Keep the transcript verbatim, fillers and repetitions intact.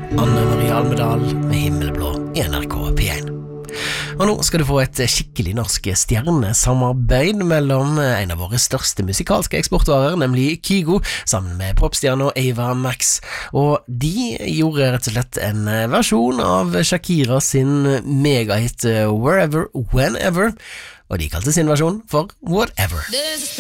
Anne Marie Almedal med Himmelblå i N R K P én. Og nå skal du få et skikkelig norsk stjernesamarbeid mellom en av våre største musikalske eksportvarer, nemlig Kygo, sammen med popstjerna Ava Max. Og de gjorde rett og slett en versjon av Shakira sin megahit Wherever, Whenever, og de kalte sin versjon for Whatever.